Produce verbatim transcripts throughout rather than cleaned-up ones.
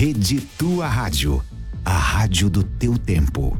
Rede Tua Rádio, a rádio do teu tempo.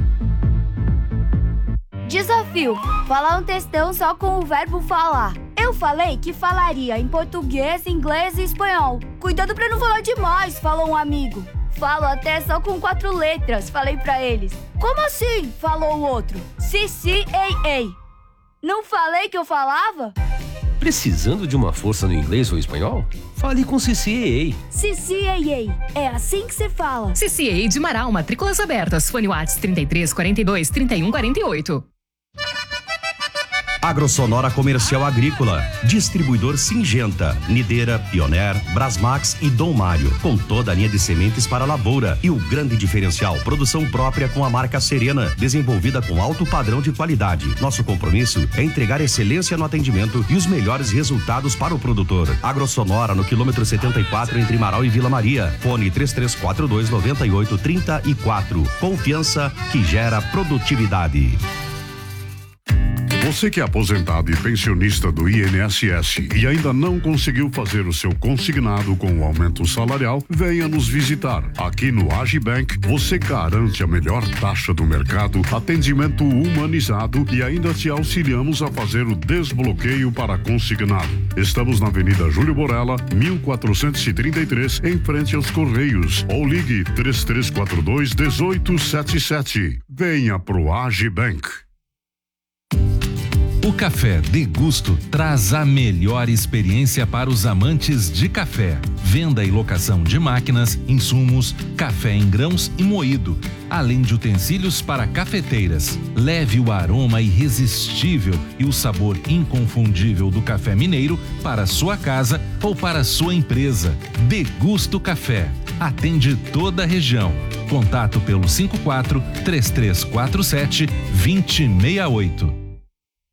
Desafio: falar um textão só com o verbo falar. Eu falei que falaria em português, inglês e espanhol. Cuidado pra não falar demais, falou um amigo. Falo até só com quatro letras, falei pra eles. Como assim? Falou o outro. Si, si, ei, ei. Não falei que eu falava? Precisando de uma força no inglês ou espanhol? Fale com Cici E A. Cici E A. É assim que se fala. Cici E A de Marau, matrículas abertas. Fone WhatsApp trinta e três, quarenta e dois, trinta e um, quarenta e oito. Agrosonora Comercial Agrícola, distribuidor Singenta, Nideira, Pioneer, Brasmax e Dom Mário, com toda a linha de sementes para a lavoura e o grande diferencial, produção própria com a marca Serena, desenvolvida com alto padrão de qualidade. Nosso compromisso é entregar excelência no atendimento e os melhores resultados para o produtor. Agrosonora no quilômetro setenta e quatro entre Marau e Vila Maria. Fone três três quatro dois, nove oito três quatro. Confiança que gera produtividade. Você que é aposentado e pensionista do I N S S e ainda não conseguiu fazer o seu consignado com o aumento salarial, venha nos visitar. Aqui no Agibank, você garante a melhor taxa do mercado, atendimento humanizado e ainda te auxiliamos a fazer o desbloqueio para consignado. Estamos na Avenida Júlio Borella, mil quatrocentos e trinta e três, em frente aos Correios. Ou ligue três três quatro dois, um oito sete sete. Venha pro Agibank. O Café Degusto traz a melhor experiência para os amantes de café. Venda e locação de máquinas, insumos, café em grãos e moído, além de utensílios para cafeteiras. Leve o aroma irresistível e o sabor inconfundível do café mineiro para sua casa ou para sua empresa. Degusto Café. Atende toda a região. Contato pelo cinco quatro, três três quatro sete, dois zero seis oito.